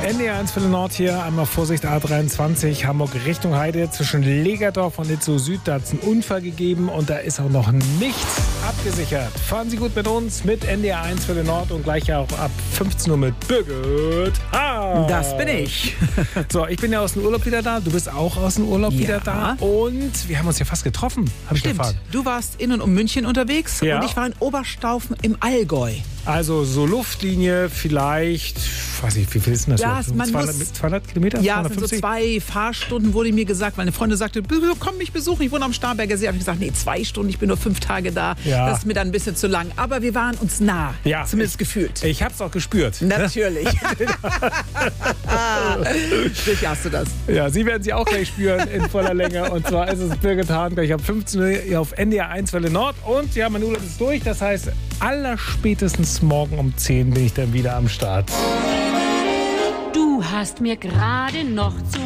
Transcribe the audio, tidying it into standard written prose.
NDR1 für den Nord hier, einmal Vorsicht A23, Hamburg Richtung Heide, zwischen Legerdorf und Itzehoe Süd, da hat es einen Unfall gegeben und da ist auch noch nichts abgesichert. Fahren Sie gut mit uns, mit NDR1 für den Nord und gleich auch ab 15 Uhr mit Birgit Haas. Das bin ich. So, ich bin ja aus dem Urlaub wieder da, du bist auch aus dem Urlaub wieder da und wir haben uns ja fast getroffen, habe ich erfahren. Du warst in und um München unterwegs und ich war in Oberstaufen im Allgäu. Also so Luftlinie vielleicht, weiß ich, wie viel ist denn das? Ja, so? man 200 Kilometer? Ja, 250? es sind so 2 Fahrstunden, wurde mir gesagt. Meine Freundin sagte, komm mich besuchen, ich wohne am Starnberger See. Habe ich gesagt, nee, 2 Stunden, ich bin nur 5 Tage da. Ja. Das ist mir dann ein bisschen zu lang. Aber wir waren uns nah, zumindest gefühlt. Ich habe es auch gespürt. Natürlich. Sicher hast du das. Ja, Sie werden sie auch gleich spüren in voller Länge. Und zwar ist es Birgit Hahn gleich ab 15 Uhr hier auf NDR1 Welle Nord. Und ja, mein Urlaub ist durch. Das heißt, allerspätestens morgen um 10 bin ich dann wieder am Start. Du hast mir gerade noch zu